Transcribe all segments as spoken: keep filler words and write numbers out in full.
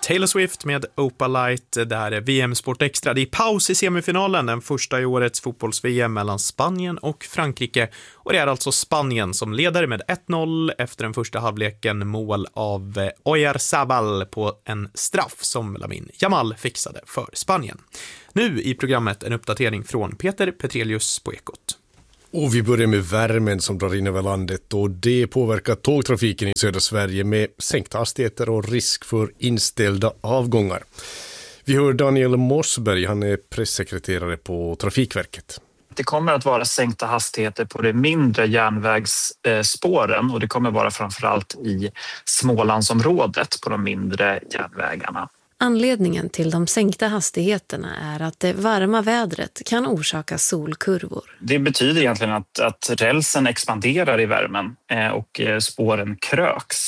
Taylor Swift med Opalite. Där är V M Sport Extra. Det är paus i semifinalen, den första i årets fotbolls-V M mellan Spanien och Frankrike. Och det är alltså Spanien som leder med ett noll efter den första halvleken, mål av Oyarzabal på en straff som Lamine Yamal fixade för Spanien. Nu i programmet en uppdatering från Peter Petrelius på Ekot. Och vi börjar med värmen som drar in över landet, och det påverkar tågtrafiken i södra Sverige med sänkta hastigheter och risk för inställda avgångar. Vi hör Daniel Mossberg, han är pressekreterare på Trafikverket. Det kommer att vara sänkta hastigheter på de mindre järnvägsspåren, och det kommer vara framförallt i Smålandsområdet på de mindre järnvägarna. Anledningen till de sänkta hastigheterna är att det varma vädret kan orsaka solkurvor. Det betyder egentligen att, att rälsen expanderar i värmen och spåren kröks.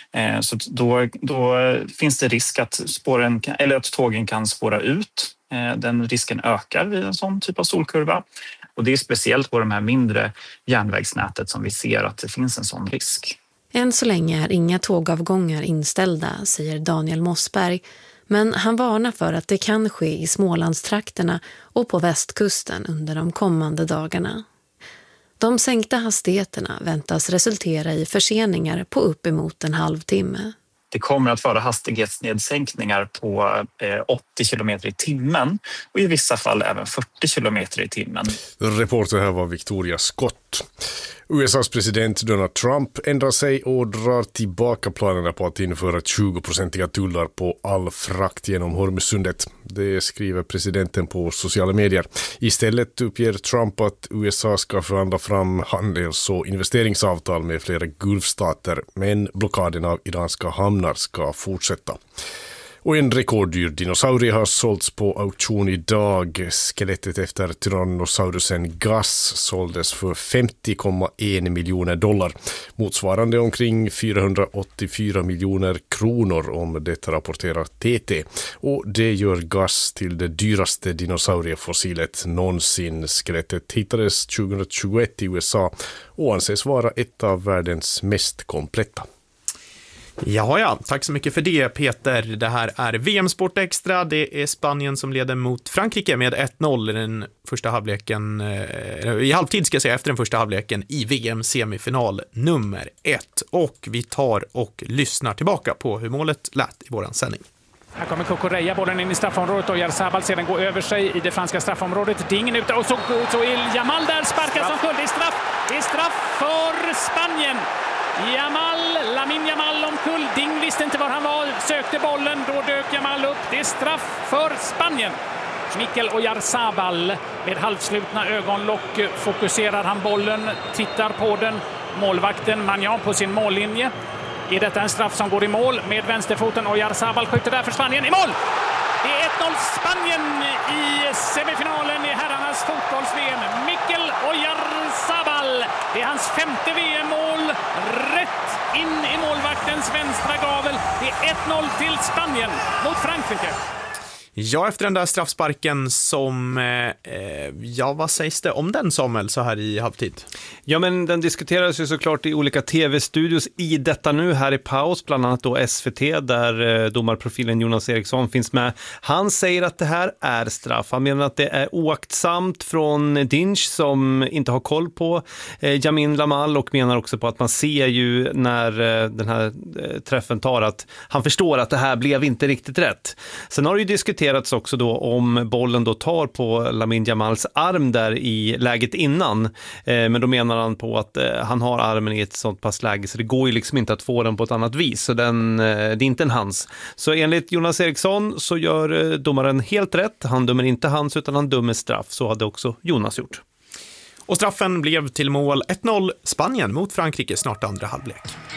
Så då, då finns det risk att, spåren, eller att tågen kan spåra ut. Den risken ökar vid en sån typ av solkurva. Och det är speciellt på de här mindre järnvägsnätet som vi ser att det finns en sån risk. Än så länge är inga tågavgångar inställda, säger Daniel Mossberg. Men han varnar för att det kan ske i Smålandstrakterna och på västkusten under de kommande dagarna. De sänkta hastigheterna väntas resultera i förseningar på uppemot en halvtimme. Det kommer att vara hastighetsnedsänkningar på åttio kilometer i timmen och i vissa fall även fyrtio kilometer i timmen. Reporter här var Victoria Scott. U S A:s president Donald Trump ändrar sig och drar tillbaka planerna på att införa tjugo-procentiga tullar på all frakt genom Hormuzsundet. Det skriver presidenten på sociala medier. Istället uppger Trump att U S A ska förhandla fram handels- och investeringsavtal med flera gulfstater, men blockaden av iranska hamnar ska fortsätta. Och en rekorddyr dinosaurie har sålts på auktion idag. Skelettet efter tyrannosaurusen Gus såldes för femtio komma en miljoner dollar. Motsvarande omkring fyrahundraåttiofyra miljoner kronor om det rapporterar T T. Och det gör Gus till det dyraste dinosauriefossilet någonsin. Skelettet hittades tjugohundratjugoett i U S A och anses vara ett av världens mest kompletta. Jaha ja, tack så mycket för det Peter. Det här är V M Sport Extra. Det är Spanien som leder mot Frankrike med ett noll i den första halvleken, eh, i halvtid ska jag säga, efter den första halvleken i V M-semifinal nummer ett. Och vi tar och lyssnar tillbaka på hur målet lät i våran sändning. Här kommer Cucurella, bollen in i straffområdet och Oyarzabal sedan går över sig i det franska straffområdet. Det är ingen ute och så, så är Yamal där, sparkar som full. Det är straff, det är straff för Spanien. Yamal, Lamine Yamal omkull. Ding visste inte var han var, sökte bollen, då dök Yamal upp. Det är straff för Spanien. Mikel Oyarzabal med halvslutna ögonlock fokuserar han bollen, tittar på den. Målvakten Magnan på sin mållinje. Är detta en straff som går i mål med vänsterfoten? Oyarzabal skjuter där för Spanien i mål! Det är ett noll Spanien i semifinalen i herrarnas fotbolls-V M. Mikel Oyarzabal, det är hans femte V M-mål, rätt in i målvaktens vänstra gavel. Det är ett noll till Spanien mot Frankrike. Ja, efter den där straffsparken som, eh, ja vad sägs det om den, Samuel, så här i halvtid? Ja, men den diskuteras ju såklart i olika tv-studios i detta nu här i paus, bland annat då S V T där eh, domarprofilen Jonas Eriksson finns med. Han säger att det här är straff. Han menar att det är oaktsamt från Dinch som inte har koll på eh, Lamine Yamal, och menar också på att man ser ju när eh, den här eh, träffen tar att han förstår att det här blev inte riktigt rätt. Sen har det ju diskuterats också då om bollen då tar på Lamine Yamals arm där i läget innan. Eh, men då menar han på att eh, han har armen i ett sånt pass läge så det går ju liksom inte att få den på ett annat vis. Så den, eh, det är inte en hans. Så enligt Jonas Eriksson så gör eh, domaren helt rätt. Han dömer inte hans utan han dömer straff. Så hade också Jonas gjort. Och straffen blev till mål ett noll Spanien mot Frankrike snart andra halvlek.